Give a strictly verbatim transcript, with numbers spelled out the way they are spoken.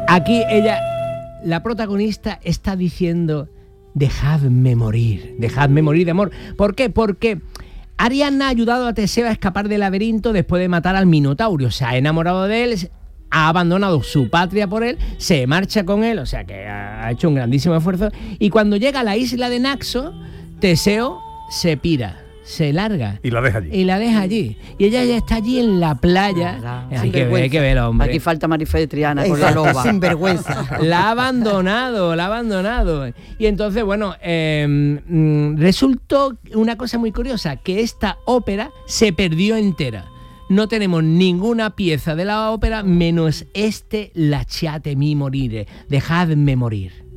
Aquí ella, la protagonista, está diciendo: dejadme morir, dejadme morir de amor. ¿Por qué? Porque Ariadna ha ayudado a Teseo a escapar del laberinto después de matar al Minotauro. Se ha enamorado de él, ha abandonado su patria por él, se marcha con él, o sea que ha hecho un grandísimo esfuerzo. Y cuando llega a la isla de Naxos, Teseo se pira, se larga. Y la deja allí. Y la deja allí. Y ella ya está allí en la playa. Hay que ver, hay que ver, hombre. Aquí falta Marifé de Triana con la loba. Sin vergüenza. La ha abandonado, la ha abandonado. Y entonces, bueno, eh, resultó una cosa muy curiosa, que esta ópera se perdió entera. No tenemos ninguna pieza de la ópera menos este Lasciatemi morire, dejadme morir.